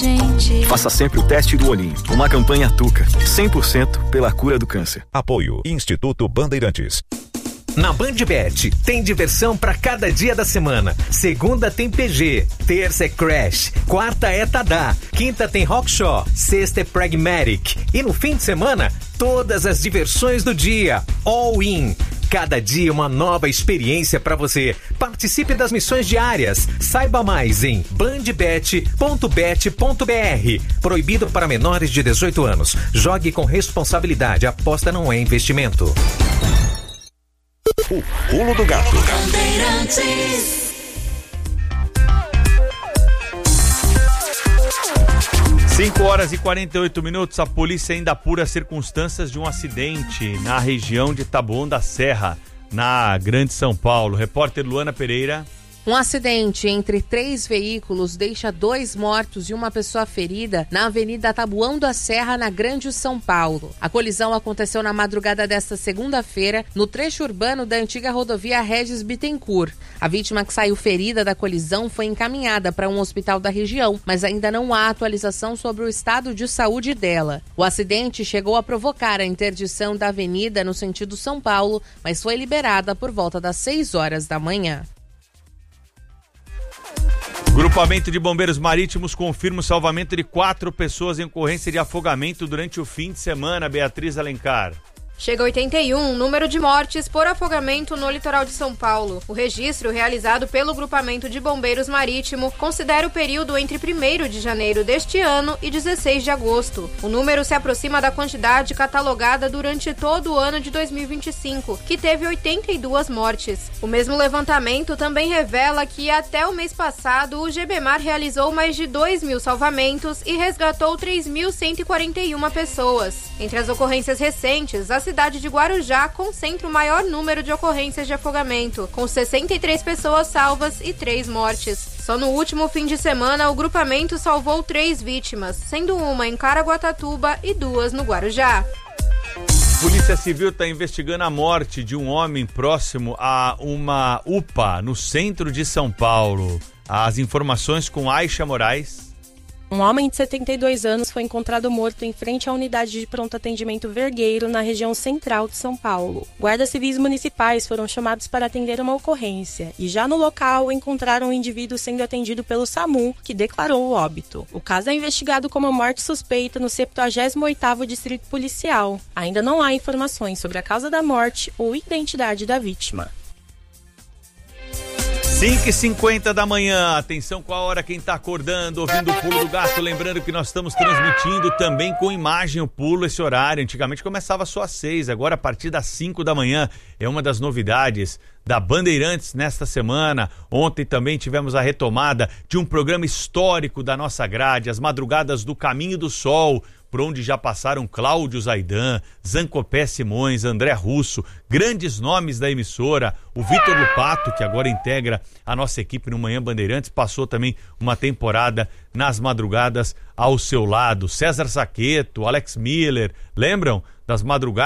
gente. Faça sempre o teste do olhinho. Uma campanha Tuca, 100% pela cura do câncer. Apoio Instituto Bandeirantes. Na BandBet, tem diversão pra cada dia da semana. Segunda tem PG, terça é Crash, quarta é Tadá, quinta tem Rockshaw, sexta é Pragmatic. E no fim de semana, todas as diversões do dia. All in. Cada dia uma nova experiência pra você. Participe das missões diárias. Saiba mais em bandbet.bet.br. Proibido para menores de 18 anos. Jogue com responsabilidade. Aposta não é investimento. O Pulo do Gato. 5h48. A polícia ainda apura as circunstâncias de um acidente na região de Taboão da Serra, na Grande São Paulo. Repórter Luana Pereira. Um acidente entre 3 veículos deixa 2 mortos e uma pessoa ferida na Avenida Taboão da Serra, na Grande São Paulo. A colisão aconteceu na madrugada desta segunda-feira, no trecho urbano da antiga rodovia Regis Bittencourt. A vítima que saiu ferida da colisão foi encaminhada para um hospital da região, mas ainda não há atualização sobre o estado de saúde dela. O acidente chegou a provocar a interdição da avenida no sentido São Paulo, mas foi liberada por volta das 6 horas da manhã. Grupamento de Bombeiros Marítimos confirma o salvamento de 4 pessoas em ocorrência de afogamento durante o fim de semana. Beatriz Alencar. Chega a 81 o número de mortes por afogamento no litoral de São Paulo. O registro realizado pelo Grupamento de Bombeiros Marítimo considera o período entre 1º de janeiro deste ano e 16 de agosto. O número se aproxima da quantidade catalogada durante todo o ano de 2025, que teve 82 mortes. O mesmo levantamento também revela que até o mês passado o GBMAR realizou mais de 2.000 salvamentos e resgatou 3.141 pessoas. Entre as ocorrências recentes, a cidade de Guarujá concentra o maior número de ocorrências de afogamento, com 63 pessoas salvas e 3 mortes. Só no último fim de semana, o grupamento salvou 3 vítimas, sendo uma em Caraguatatuba e 2 no Guarujá. Polícia Civil está investigando a morte de um homem próximo a uma UPA no centro de São Paulo. As informações com Aisha Moraes. Um homem de 72 anos foi encontrado morto em frente à unidade de pronto atendimento Vergueiro, na região central de São Paulo. Guardas civis municipais foram chamados para atender uma ocorrência e já no local encontraram o indivíduo sendo atendido pelo SAMU, que declarou o óbito. O caso é investigado como morte suspeita no 78º Distrito Policial. Ainda não há informações sobre a causa da morte ou identidade da vítima. 5h50 da manhã, atenção com a hora, quem tá acordando, ouvindo o Pulo do Gato, lembrando que nós estamos transmitindo também com imagem o Pulo, esse horário, antigamente começava só às 6, agora a partir das 5 da manhã, é uma das novidades da Bandeirantes nesta semana. Ontem também tivemos a retomada de um programa histórico da nossa grade, as madrugadas do Caminho do Sol, por onde já passaram Cláudio Zaidan, Zancopé Simões, André Russo, grandes nomes da emissora, o Vitor Lupato, que agora integra a nossa equipe no Manhã Bandeirantes, passou também uma temporada nas madrugadas ao seu lado, César Saqueto, Alex Miller, lembram das madrugadas?